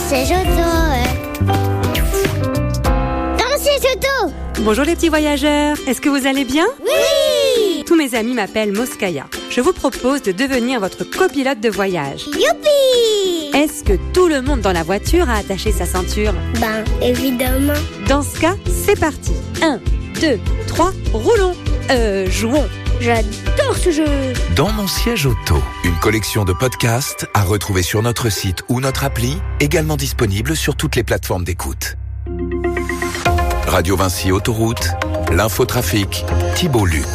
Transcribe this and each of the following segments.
c'est Joto. C'est Joto. Bonjour les petits voyageurs, est-ce que vous allez bien ? Oui. Tous mes amis m'appellent Moskaya. Je vous propose de devenir votre copilote de voyage. Youpi. Est-ce que tout le monde dans la voiture a attaché sa ceinture ? Ben, évidemment. Dans ce cas, c'est parti. 1, 2, 3, roulons. Jouons. J'adore ce jeu. Dans mon siège auto, une collection de podcasts à retrouver sur notre site ou notre appli, également disponible sur toutes les plateformes d'écoute. Radio Vinci Autoroute, l'infotrafic, Thibault Luc.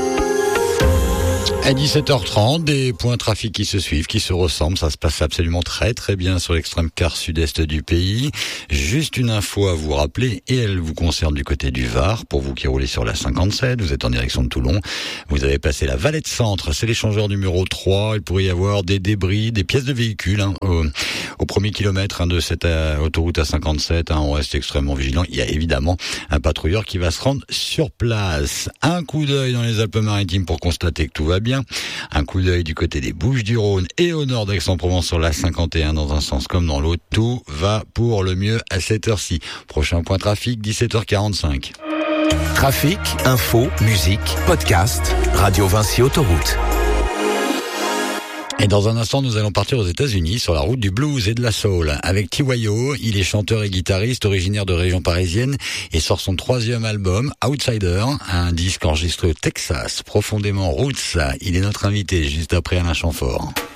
À 17h30, des points trafic qui se suivent, qui se ressemblent. Ça se passe absolument très très bien sur l'extrême quart sud-est du pays. Juste une info à vous rappeler, et elle vous concerne du côté du Var. Pour vous qui roulez sur la 57, vous êtes en direction de Toulon. Vous avez passé la Valette Centre, c'est l'échangeur numéro 3. Il pourrait y avoir des débris, des pièces de véhicules au premier kilomètre de cette autoroute A57. On reste extrêmement vigilant. Il y a évidemment un patrouilleur qui va se rendre sur place. Un coup d'œil dans les Alpes-Maritimes pour constater que tout va bien. Un coup d'œil du côté des Bouches-du-Rhône et au nord d'Aix-en-Provence sur la 51 dans un sens comme dans l'autre. Tout va pour le mieux à cette heure-ci. Prochain point trafic, 17h45. Trafic, info, musique, podcast, Radio Vinci Autoroute. Et dans un instant, nous allons partir aux États-Unis sur la route du blues et de la soul avec T.Y.O. Il est chanteur et guitariste originaire de région parisienne et sort son 3e album, Outsider, un disque enregistré au Texas, profondément roots. Il est notre invité juste après Alain Chamfort.